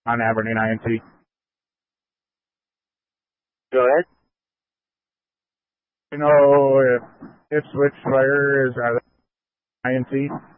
on Aberdeen INT. Go ahead. You know if Ipswich Fire is INT?